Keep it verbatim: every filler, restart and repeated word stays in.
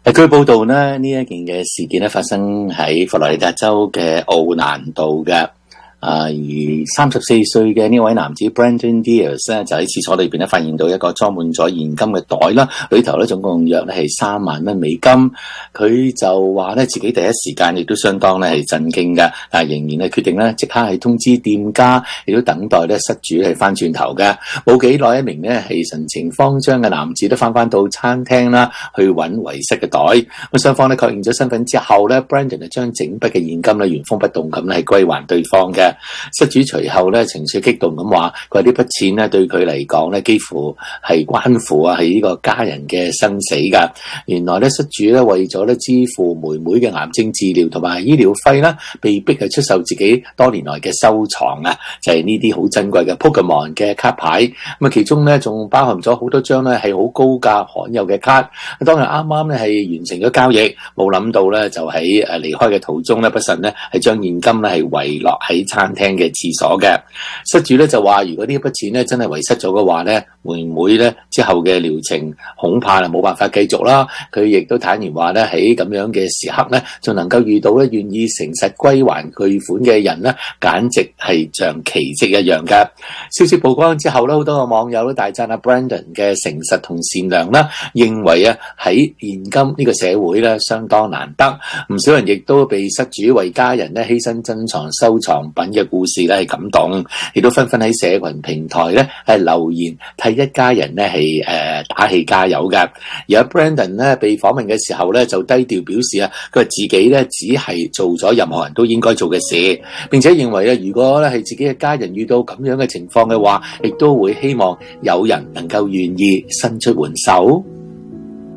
據報道呢，呢一件嘅事件咧發生喺佛羅里達州嘅奧蘭道嘅。啊！而三十四歲嘅呢位男子 Brandon Diaz 咧，就喺廁所裏邊咧發現到一個裝滿咗現金嘅袋啦，裏頭咧總共約咧係三萬蚊美金。佢就話咧自己第一時間亦都相當咧係震驚嘅，但係仍然係決定咧即刻係通知店家，亦都等待咧失主係翻轉頭嘅。冇幾耐，一名咧係神情慌張嘅男子都翻翻到餐廳啦，去揾遺失嘅袋。咁雙方咧確認咗身份之後咧 ，Brandon 就將整筆嘅現金咧原封不動咁咧係歸還對方嘅。失主隨後咧情緒激動咁話，佢話呢筆錢咧對佢嚟講咧幾乎係關乎啊係呢個家人嘅生死噶。原來咧失主咧為咗咧支付妹妹嘅癌症治療同埋醫療費啦，被逼係出售自己多年來嘅收藏啊，就係呢啲好珍貴嘅 Pokemon 嘅卡牌。咁啊其中咧仲包含咗好多張咧係好高價罕有嘅卡。當日啱啱咧係完成咗交易，冇諗到咧就喺誒離開嘅途中咧不慎咧係將現金咧係遺落喺餐餐廳嘅廁所嘅。失主咧就話，如果呢一筆錢咧真係遺失咗嘅話咧，妹妹咧之後嘅療程恐怕係冇辦法繼續啦。佢亦都坦言話咧，喺咁樣嘅時刻咧，仲能夠遇到咧願意誠實歸還巨款嘅人咧，簡直係像奇蹟一樣嘅。消息曝光之後咧，好多個網友都大讚阿 Brandon 嘅誠實同善良啦，認為啊喺現今呢個社會咧相當難得。唔少人亦都被失主為家人咧犧牲珍藏收藏品嘅故事咧係感動，亦都紛紛喺社群平台咧係留言替一家人咧係誒打氣加油嘅。而阿 Brandon 咧被訪問嘅時候咧就低調表示啊，佢話自己咧只係做咗任何人都應該做嘅事，並且認為咧如果咧係自己嘅家人遇到咁樣嘅情況嘅話，亦都會希望有人能夠願意伸出援手。